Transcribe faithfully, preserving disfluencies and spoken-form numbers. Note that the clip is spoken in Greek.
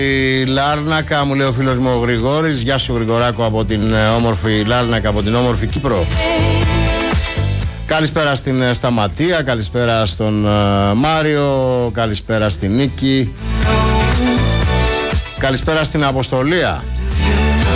Η Λάρνακα, μου λέει ο φίλος μου ο Γρηγόρης. Γεια σου Γρηγοράκο από την όμορφη Λάρνακα, από την όμορφη Κύπρο. Καλησπέρα στην Σταματία, καλησπέρα στον uh, Μάριο, καλησπέρα στην Νίκη, καλησπέρα στην Αποστολία.